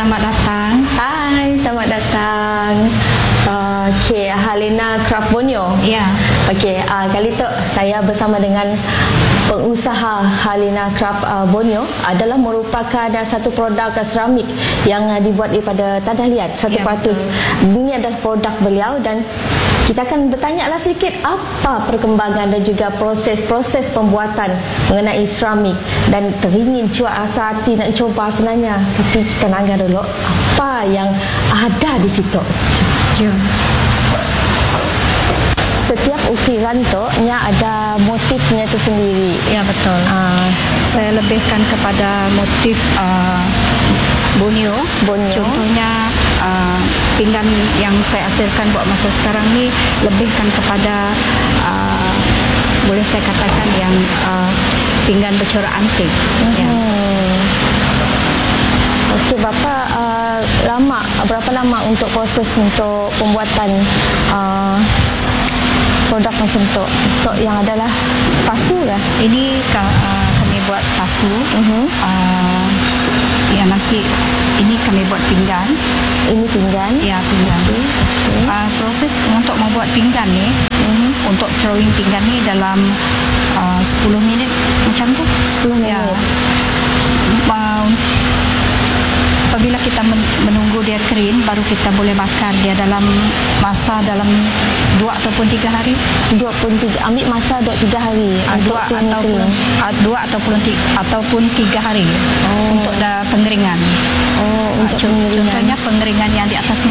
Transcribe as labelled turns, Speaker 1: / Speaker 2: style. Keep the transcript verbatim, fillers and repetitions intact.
Speaker 1: selamat datang.
Speaker 2: Hai, selamat datang. Uh, Cik Halina Craft Borneo.
Speaker 1: Ya.
Speaker 2: Okey, uh, kali tu saya bersama dengan pengusaha Halina Craft uh, Borneo adalah merupakan uh, satu produk uh, seramik yang uh, dibuat daripada tanah liat seratus peratus. Ya, ini adalah produk beliau dan kita akan bertanya lah sedikit apa perkembangan dan juga proses-proses pembuatan mengenai seramik, dan teringin cuak rasa hati nak cuba sebenarnya, tapi kita nak dengar dulu apa yang ada di situ.
Speaker 1: Jom.
Speaker 2: Setiap ukiran tu nya ada motifnya tersendiri.
Speaker 1: Ya, betul. Uh, saya lebihkan kepada motif uh, Borneo.
Speaker 2: Borneo.
Speaker 1: Contohnya uh, pinggan yang saya hasilkan buat masa sekarang ni lebihkan kepada uh, boleh saya katakan yang uh, pinggan bercorak antik.
Speaker 2: Hmm.
Speaker 1: Ya.
Speaker 2: Okey, berapa uh, lama berapa lama untuk proses untuk pembuatan uh, produk macam tu? Untuk yang adalah pasu lah.
Speaker 1: Ini uh, kami buat pasu.
Speaker 2: Uh-huh.
Speaker 1: Uh, yang nanti ini kami buat pinggan.
Speaker 2: Ini pinggan.
Speaker 1: Ya, pinggan.
Speaker 2: Okay.
Speaker 1: Uh, proses untuk membuat pinggan ni, uh-huh. untuk drawing pinggan ni dalam uh, sepuluh minit macam tu.
Speaker 2: sepuluh minit.
Speaker 1: Ya. Uh, apabila kita menunggu dia kering, baru kita boleh bakar dia dalam masa dalam dua ataupun tiga hari.
Speaker 2: Dua pun tiga. Ambil masa dua tiga hari.
Speaker 1: Uh, dua ataupun uh, dua ataupun tiga, ataupun tiga hari. Oh. Untuk dah pengeringan.
Speaker 2: Oh, untuk
Speaker 1: uh, contohnya pengeringan yang di atas